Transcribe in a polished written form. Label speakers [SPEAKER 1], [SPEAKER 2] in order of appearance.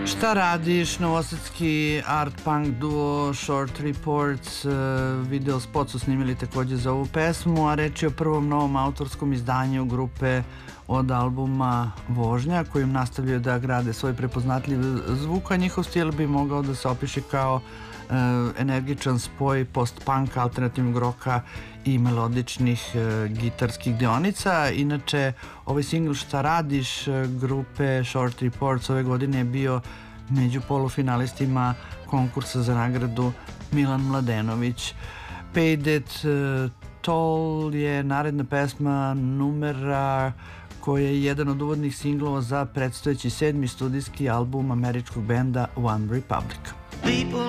[SPEAKER 1] Šta radiš? Novosadski art punk duo Short Reports video spot su snimili takođe za ovu pesmu, a reč je o prvom novom autorskom izdanju grupe od albuma Vožnja, kojim nastavljaju da grade svoj prepoznatljiv zvuk, a njihov stil bi mogao da se opiše kao energičan spoj post-punk, alternativnog roka i melodičnih gitarskih deonica. Inače, ovaj singl Šta radiš grupe Short Reports ove godine je bio među polufinalistima konkursa za nagradu Milan Mladenović. Paid It Toll je naredna pesma numera koja je jedan od uvodnih singlova za predstojeći 7. studijski album američkog benda One Republic.